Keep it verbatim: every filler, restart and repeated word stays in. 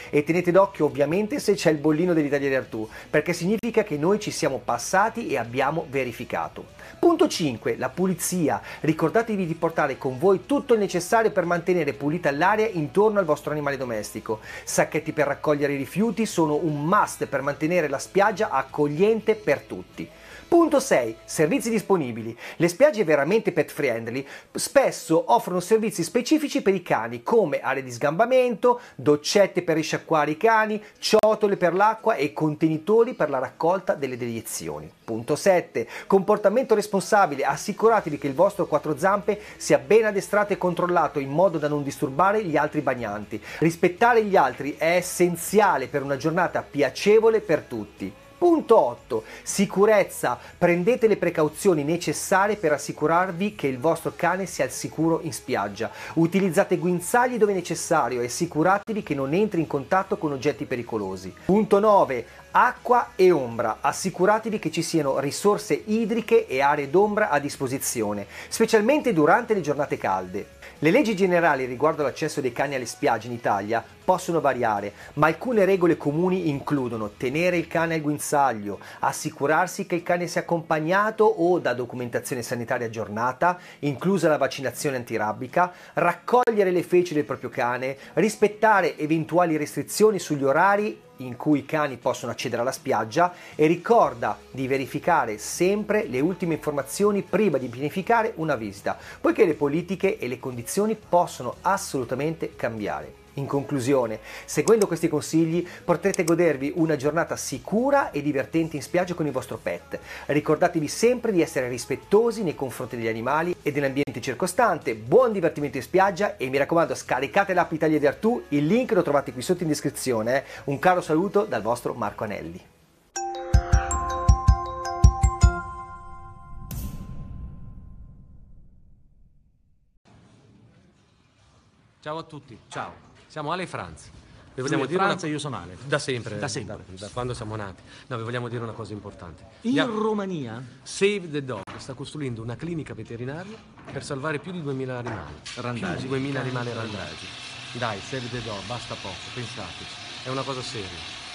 E tenete d'occhio ovviamente se c'è il bollino dell'Italia di Artù, perché significa che noi ci siamo passati e abbiamo verificato. Punto cinque. La pulizia. Ricordatevi di portare con voi tutto il necessario per mantenere pulita l'aria intorno al vostro animale domestico. Sacchetti per raccogliere i rifiuti sono un must per mantenere la spiaggia accogliente per tutti. Punto sei. Servizi disponibili. Le spiagge veramente pet friendly spesso offrono servizi specifici per i cani, come aree di sgambamento, doccette per risciacquare i cani, ciotole per l'acqua e contenitori per la raccolta delle deiezioni. Punto sette. Comportamento responsabile. Assicuratevi che il vostro quattro zampe sia ben addestrato e controllato in modo da non disturbare gli altri bagnanti. Rispettare gli altri è essenziale per una giornata piacevole per tutti. Punto otto. Sicurezza. Prendete le precauzioni necessarie per assicurarvi che il vostro cane sia al sicuro in spiaggia. Utilizzate guinzagli dove necessario e assicuratevi che non entri in contatto con oggetti pericolosi. Punto nove. Acqua e ombra. Assicuratevi che ci siano risorse idriche e aree d'ombra a disposizione, specialmente durante le giornate calde. Le leggi generali riguardo l'accesso dei cani alle spiagge in Italia possono variare, ma alcune regole comuni includono tenere il cane al guinzaglio, assicurarsi che il cane sia accompagnato o da documentazione sanitaria aggiornata, inclusa la vaccinazione antirabbica, raccogliere le feci del proprio cane, rispettare eventuali restrizioni sugli orari in cui i cani possono accedere alla spiaggia e ricorda di verificare sempre le ultime informazioni prima di pianificare una visita, poiché le politiche e le condizioni possono assolutamente cambiare. In conclusione, seguendo questi consigli potrete godervi una giornata sicura e divertente in spiaggia con il vostro pet. Ricordatevi sempre di essere rispettosi nei confronti degli animali e dell'ambiente circostante. Buon divertimento in spiaggia e mi raccomando, scaricate l'app Italia di Artù, il link lo trovate qui sotto in descrizione. Eh? Un caro saluto dal vostro Marco Anelli. Ciao a tutti, ciao. Siamo Ale e Franz. Vi vogliamo dire Franz una... e io sono Ale. Da sempre. Da sempre. Da, da quando siamo nati. No, vi vogliamo dire una cosa importante. In Via... Romania? Save the Dog sta costruendo una clinica veterinaria per salvare più di duemila animali. Randagi. Più di duemila animali randagi. Dai, Save the Dog, basta poco, pensateci. È una cosa seria.